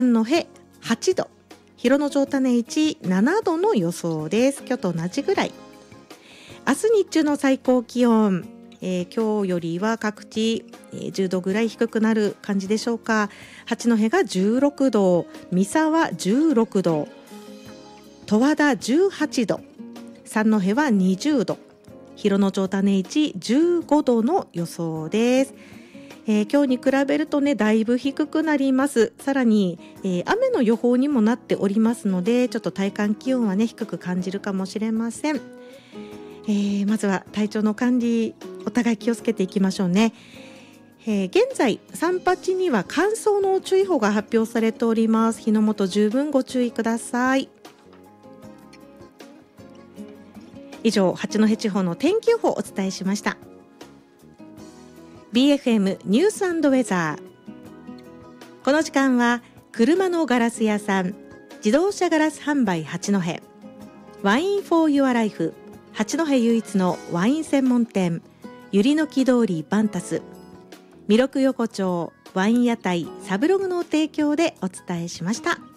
の辺8度、広野町種市7度の予想です。今日と同じぐらい。明日日中の最高気温、今日よりは各地、10度ぐらい低くなる感じでしょうか。八戸が16度、三沢16度、十和田18度、三戸は20度、広野町種市15度の予想です。今日に比べるとね、だいぶ低くなります。さらに、雨の予報にもなっておりますので、ちょっと体感気温はね低く感じるかもしれません。まずは体調の管理、お互い気をつけていきましょうね。現在三八には乾燥の注意報が発表されております。火の元十分ご注意ください。以上、八戸地方の天気予報をお伝えしました。 BFM ニュース&ウェザー。この時間は車のガラス屋さん、自動車ガラス販売八戸、ワインフォーユアライフ、八戸唯一のワイン専門店ゆりのき通りバンタス、弥勒横丁ワイン屋台サブログの提供でお伝えしました。